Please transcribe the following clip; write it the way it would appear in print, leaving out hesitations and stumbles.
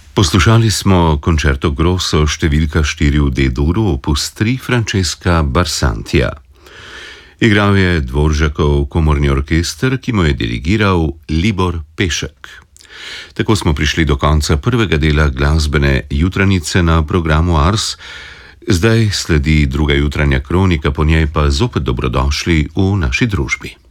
Poslušali smo koncerto grosso številka 4 v D-duru opus 3 Francesca Barsantija. Igral je Dvoržakov komorni orkester, ki mu je dirigiral Libor Pešek. Tako smo prišli do konca prvega dela glasbene jutranice na programu Ars. Zdaj sledi druga jutranja kronika, po njej pa zopet dobrodošli v naši družbi.